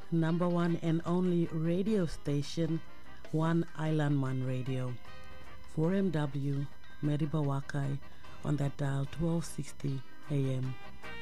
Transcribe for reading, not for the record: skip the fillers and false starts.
number one and only radio station, One Island Man Radio, 4MW, Mediba Wakai, on that dial 1260 AM.